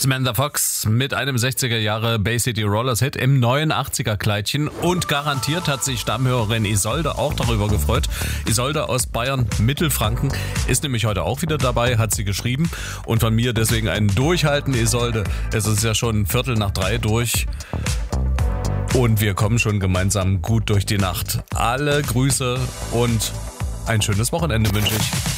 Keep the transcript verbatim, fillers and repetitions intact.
Samantha Fox mit einem sechziger Jahre Bay City Rollers Hit im neuen achtziger Kleidchen und garantiert hat sich Stammhörerin Isolde auch darüber gefreut. Isolde aus Bayern, Mittelfranken, ist nämlich heute auch wieder dabei, hat sie geschrieben und von mir deswegen ein Durchhalten, Isolde. Es ist ja schon Viertel nach drei durch und wir kommen schon gemeinsam gut durch die Nacht. Alle Grüße und ein schönes Wochenende wünsche ich.